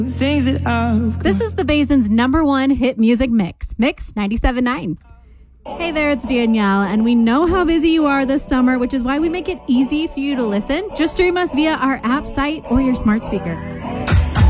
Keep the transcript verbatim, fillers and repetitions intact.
Things that I've This is the Basin's number one hit music mix, Mix ninety-seven point nine. Hey there, it's Danielle, and we know how busy you are this summer, which is why we make it easy for you to listen. Just stream us via our app, site, or your smart speaker.